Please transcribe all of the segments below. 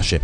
piace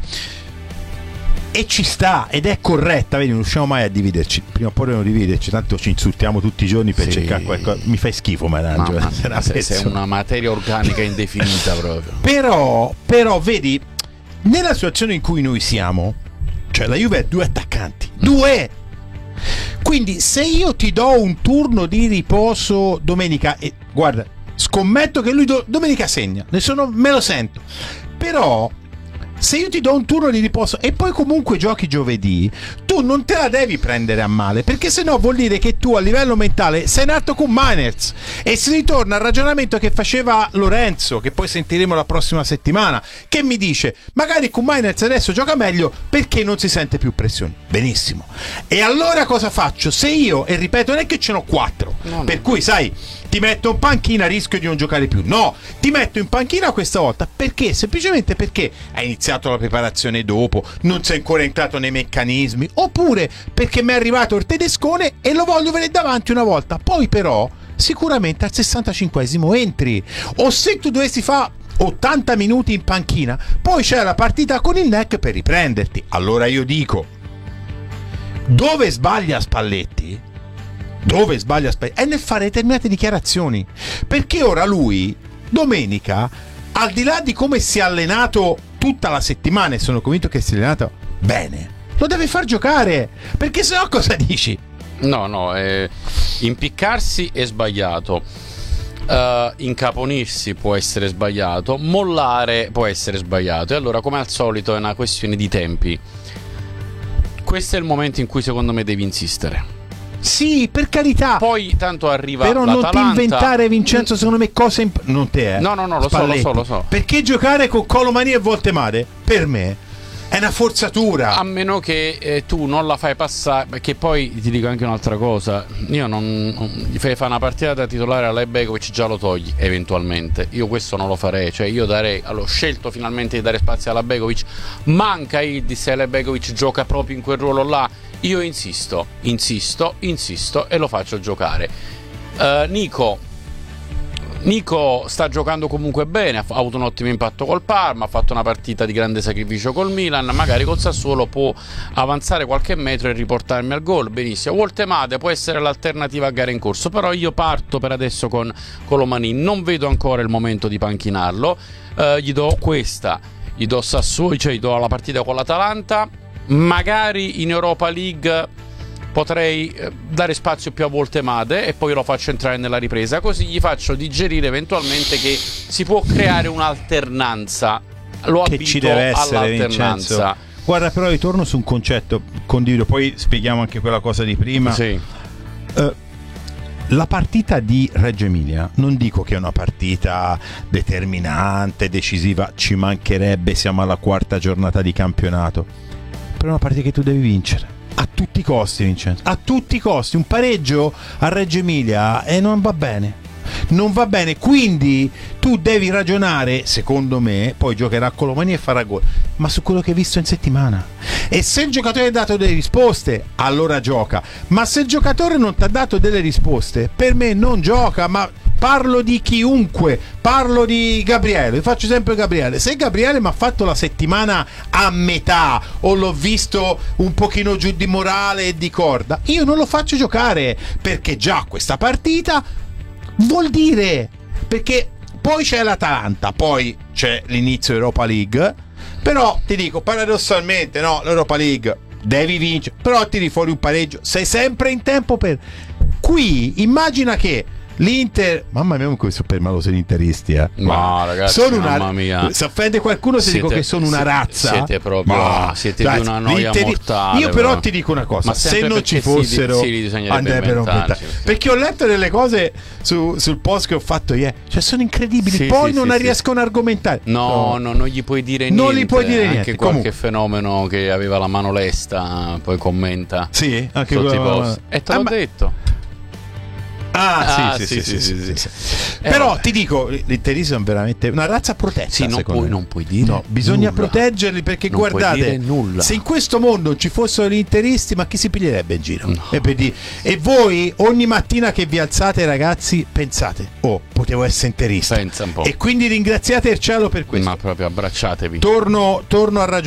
e ci sta ed è corretta, vedi, non riusciamo mai a dividerci, prima o poi dobbiamo dividerci, tanto ci insultiamo tutti i giorni per cercare qualcosa. Mi fai schifo, Marangelo, sei una materia organica indefinita proprio. Però vedi, nella situazione in cui noi siamo, cioè la Juve ha 2 attaccanti, 2. Quindi se io ti do un turno di riposo domenica, e guarda, scommetto che lui domenica segna, me lo sento, però se io ti do un turno di riposo e poi comunque giochi giovedì, tu non te la devi prendere a male, perché sennò vuol dire che tu a livello mentale sei nato con Mainers, e si ritorna al ragionamento che faceva Lorenzo, che poi sentiremo la prossima settimana, che mi dice magari con Mainers adesso gioca meglio perché non si sente più pressione. Benissimo, e allora cosa faccio? Se io, e ripeto, non è che ce n'ho 4, per cui sai, ti metto in panchina, rischio di non giocare più. No, ti metto in panchina questa volta perché? Semplicemente perché hai iniziato la preparazione dopo, non sei ancora entrato nei meccanismi, oppure perché mi è arrivato il tedescone e lo voglio vedere davanti una volta. Poi però sicuramente al 65esimo entri, o se tu dovessi fare 80 minuti in panchina, poi c'è la partita con il NEC per riprenderti. Allora io dico, dove sbaglia Spalletti è nel fare determinate dichiarazioni, perché ora lui domenica, al di là di come si è allenato tutta la settimana, e sono convinto che si è allenato bene, lo deve far giocare, perché sennò cosa dici? No, impiccarsi è sbagliato, incaponirsi può essere sbagliato, mollare può essere sbagliato, e allora come al solito è una questione di tempi. Questo è il momento in cui secondo me devi insistere. Sì, per carità. Poi tanto arriva però l'Atalanta. Non ti inventare, Vincenzo, secondo me cose non te No, lo so. Perché giocare con Colomani e Voltemade per me è una forzatura. A meno che tu non la fai passare, perché poi ti dico anche un'altra cosa, io non gli fai fare una partita da titolare a Begovic, già lo togli eventualmente. Io questo non lo farei, cioè io ho scelto finalmente di dare spazio alla Begovic. Manca Idris e Begovic gioca proprio in quel ruolo là. Io insisto e lo faccio giocare. Nico sta giocando comunque bene, ha avuto un ottimo impatto col Parma, ha fatto una partita di grande sacrificio col Milan, magari col Sassuolo può avanzare qualche metro e riportarmi al gol, benissimo. Voltemade può essere l'alternativa a gare in corso, però io parto per adesso con Colomani, non vedo ancora il momento di panchinarlo, gli do Sassuolo, cioè gli do la partita con l'Atalanta. Magari in Europa League potrei dare spazio più a Voltemade e poi lo faccio entrare nella ripresa, così gli faccio digerire eventualmente che si può creare un'alternanza. Lo che ci deve essere, all'alternanza. Vincenzo. Guarda, però ritorno su un concetto, condivido, poi spieghiamo anche quella cosa di prima. Sì. La partita di Reggio Emilia non dico che è una partita determinante, decisiva, ci mancherebbe, siamo alla 4ª giornata di campionato, però è una partita che tu devi vincere a tutti i costi, Vincenzo, a tutti i costi. Un pareggio a Reggio Emilia non va bene, quindi tu devi ragionare, secondo me, poi giocherà con Colomani e farà gol, ma su quello che hai visto in settimana, e se il giocatore ha dato delle risposte allora gioca, ma se il giocatore non ti ha dato delle risposte, per me non gioca. Ma parlo di chiunque, parlo di Gabriele, faccio sempre Gabriele. Se Gabriele mi ha fatto la settimana a metà o l'ho visto un pochino giù di morale e di corda, io non lo faccio giocare, perché già questa partita vuol dire, perché poi c'è l'Atalanta, poi c'è l'inizio Europa League, però ti dico paradossalmente, no, l'Europa League devi vincere, però tiri fuori un pareggio, sei sempre in tempo per... Qui immagina che l'Inter, mamma mia, come sono permalosi gli interisti, no ragazzi, mamma mia, se offende qualcuno se dico che sono una razza, siete proprio di una noia mortale. Io però ti dico una cosa, se non ci fossero andrebbero aumentati, perché ho letto delle cose sul post che ho fatto ieri, cioè sono incredibili, poi non riescono a argomentare. No, non gli puoi dire niente, non gli puoi dire niente. Anche qualche fenomeno che aveva la mano lesta poi commenta anche sotto i post, e te l'ho detto. Sì. Però ti dico, l'interismo è veramente una razza protetta. Non puoi dire. No, bisogna proteggerli, perché non guardate, se in questo mondo ci fossero gli interisti, ma chi si piglierebbe in giro? No. E voi ogni mattina che vi alzate, ragazzi, pensate: potevo essere interista. Pensa un po'. E quindi ringraziate il cielo per questo. Ma proprio abbracciatevi. Torno a ragionare.